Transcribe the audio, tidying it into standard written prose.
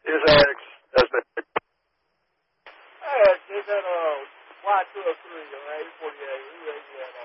Is that's the Hey, is that Y203 on 848? Who is that?